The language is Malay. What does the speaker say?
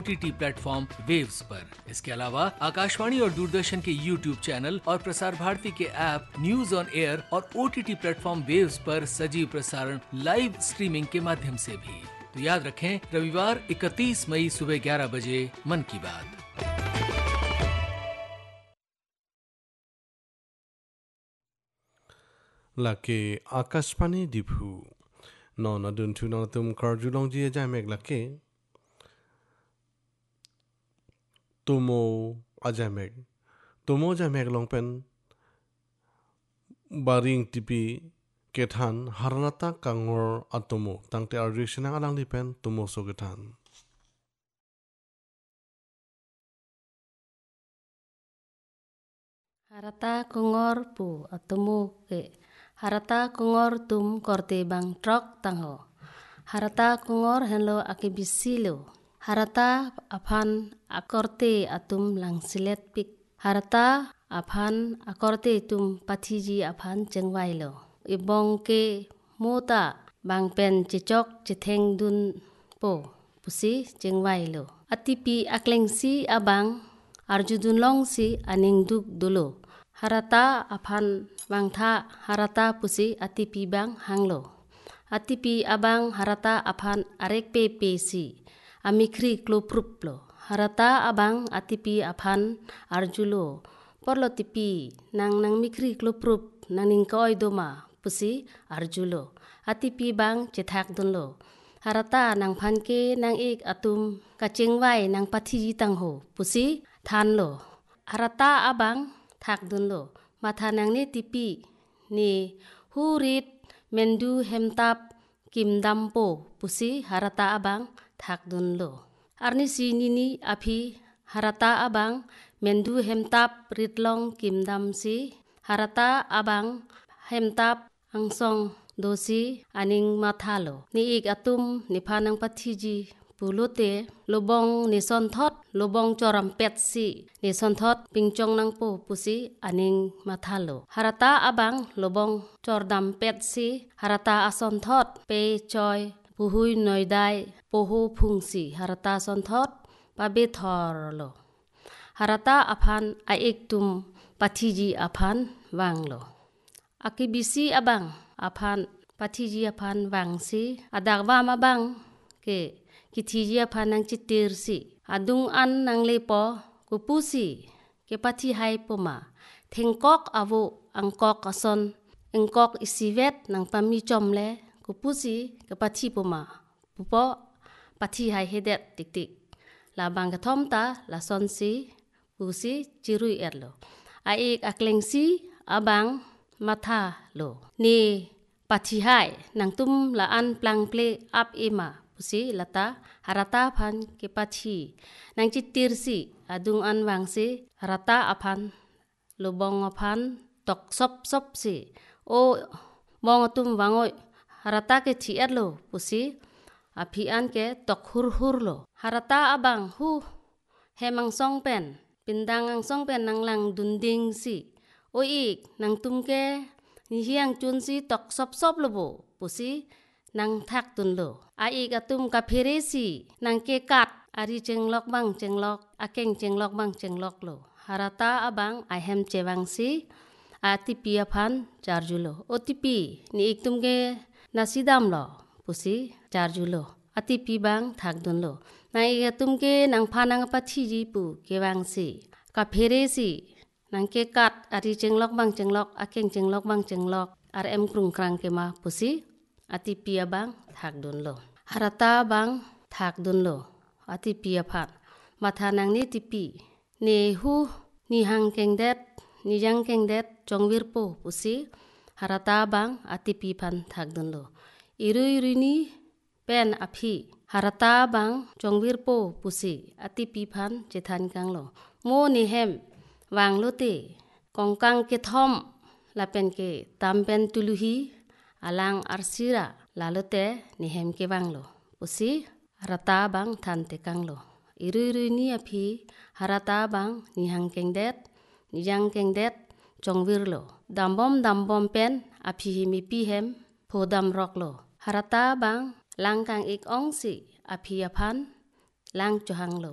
OTT platform waves पर। इसके अलावा आकाशवाणी और दूरदर्शन के YouTube चैनल और प्रसार भारती के ऐप न्यूज ऑन एयर और OTT प्लेटफॉर्म वेव्स पर सजीव प्रसारण लाइव स्ट्रीमिंग के माध्यम से भी। तो याद रखें, रविवार 31 मई सुबह 11 बजे मन की बात। lake akashpani diphu no na dun tu no tum karjulong ji jamek lake tumo jamek long pen baring tipi kethan harnata kangor atomo tangte arjishna alang dipen tumo so kethan harata kongor pu atomo ke harata kongor tum korte bang trok tangho harata kongor henlo akibisilo harata aphan akorte atum lang silet pik harata aphan akorte tum pathiji aphan chengwailo ibong ke mota bang pen chichok chitheng dun po pusi chengwailo atipi aklengsi abang arjudun long si aning duk dulu harata aphan bangtha harata pusi atipi bang hanglo atipi abang harata aphan arek pe si amikri klopruplo harata abang atipi aphan arjulo porlo tipi nang mikri kloprup naning koi doma pusi arjulo atipi bang chethak dunlo harata nang phanke nang ek atum kachengwai nang pathi tangho pusi thanlo harata abang thak dunlo matha nang ni tipi ni hurit mendu hemtap kimdampo pusi harata abang thak dunlo arni sinini api harata abang mendu hemtap ritlong kimdam si harata abang hemtap angsong dosi aning mathalo ni ik atum ni phanang pathiji pulote lobong ni sonthot lobong choram pet si ni sonthot pingchong nang po pusi aning mathalo harata abang lobong chordam pet si harata asonthot pe choi puhui noidai poho phungsi harata sonthot pabe thorlo harata aphan aek tum pathiji aphan wanglo akibisi abang aphan pathiji aphan wangsi adakwa mabang ke kithiji aphan nang chitir si adung an nang lepo kupusi ke pathi hai poma thengkok awo angkok ason engkok isivet nang pami chomle kupusi ke pathi poma pupo pathi hai hedet tiktik labang ka thomta la sonsi pusi chirui erlo aek aklengsi abang matha lo ni pathi hai nang tum la an plang ple ap ema pusi lata harata phan ke pathi nang chitir si adung an wangsi harata aphan lobong aphan tok sop si o bong tum wangoi harata ke thi erlo pusi api an ke tok hur lo harata abang hu hemang song pen pindang ang song pen nang lang dunding si o ik nang tum ke ni hiang chun si tok sop lobo pusi nang thak tun lo a ik atum ka phere si nang ke kat ari chenglok bang chenglok akeng chenglok bang chenglok lo harata abang I hem chewang si atipi aphan charjulo otipi ni ik tum ke nasidam lo pusi charjulo atipi bang thak dun lo nang ik atum ke nang phanang pathi ji pu ke wang si ka phere si nang ke kat ari chenglok bang chenglok akeng chenglok bang chenglok ar em krung krang ke ma pusi atipi abang thak dun lo harata bang thak dun lo atipi aphan matha nang ni tipi ne hu ni hang keng det ni jang keng det chongwir po pusi harata bang atipi phan thak dun lo irui ni pen api harata bang chongwir po pusi atipi phan chethan kang lo mo ni hem wang lo te kongkang ke thom la pen ke tam pen tuluhi alang arsira lalote ni hem ke wang lo pusi harata bang than te kang lo irui ni api harata bang ni hang keng det ni jang keng det chongwir lo dambom pen api mi pi hem phodam rok lo harata bang lang kang ik ong si api aphan lang chohang lo